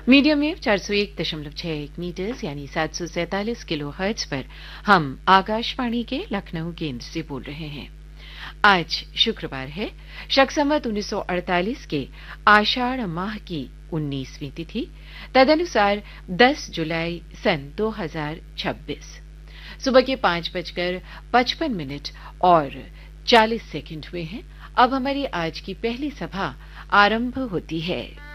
Medium wave 401.61 metres यानी 747 kilo hertz पर हम आकाशवाणी के लखनऊ केंद्र से बोल रहे हैं। आज शुक्रवार है, शक संवत 1948 के आषाढ़ माह की 19वीं तिथि, तदनुसार 10 जुलाई सन 2026। सुबह के 5:55 और 40 सेकंड हुए हैं। अब हमारी आज की पहली सभा आरंभ होती है।